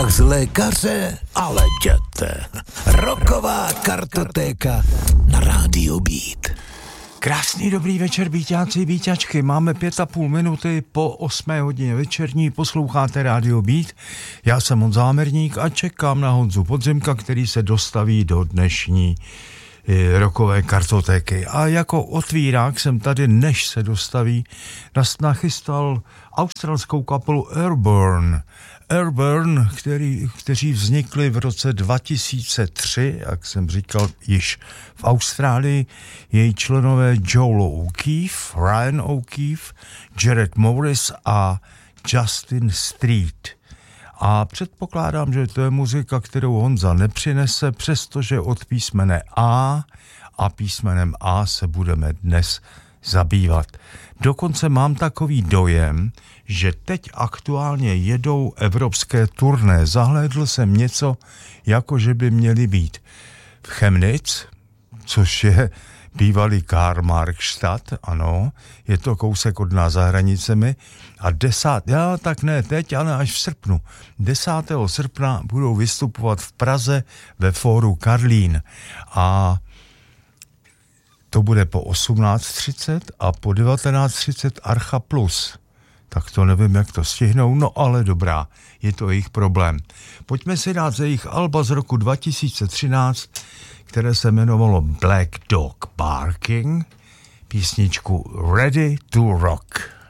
strach z lékaře? Ale jděte. Rocková kartotéka na Rádiu Beat. Krásný dobrý večer, Beatáci, Beaťačky. Máme 5,5 minuty po 8 hodině večerní, posloucháte Rádio Beat. Já jsem Honza Zámerník a čekám na Honzu Podzimka, který se dostaví do dnešní rockové kartotéky. A jako otvírák jsem tady, než se dostaví, nachystal australskou kapelu Airburn, kteří vznikli v roce 2003, jak jsem říkal, již v Austrálii. Její členové Joel O'Keefe, Ryan O'Keefe, Jared Morris a Justin Street. A předpokládám, že to je muzika, kterou Honza nepřinese, přestože od písmene A a písmenem A se budeme dnes zabývat. Dokonce mám takový dojem, že teď aktuálně jedou evropské turné. Zahlédl jsem něco, jako že by měli být v Chemnitz, což je bývalý Karl-Marx-stadt, ano, je to kousek od nás za hranicemi, a tak ne teď, ale až v srpnu. 10. srpna budou vystupovat v Praze ve fóru Karlín a to bude po 18:30 a po 19:30 Archa Plus. Tak to nevím, jak to stihnou, no ale dobrá, je to jejich problém. Pojďme si dát ze jejich alba z roku 2013, které se jmenovalo Black Dog Barking, písničku Ready to Rock.